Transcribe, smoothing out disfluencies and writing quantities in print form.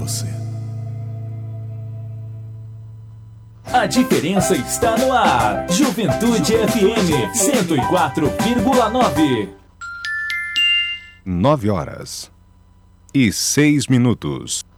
você. A diferença está no ar. Juventude FM 104,9. 9 horas e 6 minutos.